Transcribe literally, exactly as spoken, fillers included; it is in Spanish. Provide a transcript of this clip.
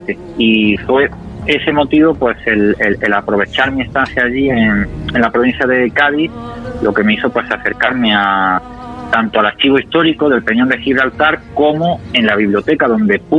Y fue ese motivo, pues el, el, el aprovechar mi estancia allí en, en la provincia de Cádiz, lo que me hizo pues acercarme a tanto al archivo histórico del Peñón de Gibraltar como en la biblioteca, donde pude